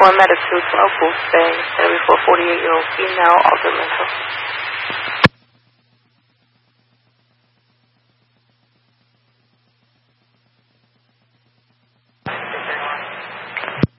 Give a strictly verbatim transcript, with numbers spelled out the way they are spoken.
One Meta two twelve Booth Bay, therapy for forty-eight-year-old female, altered mental.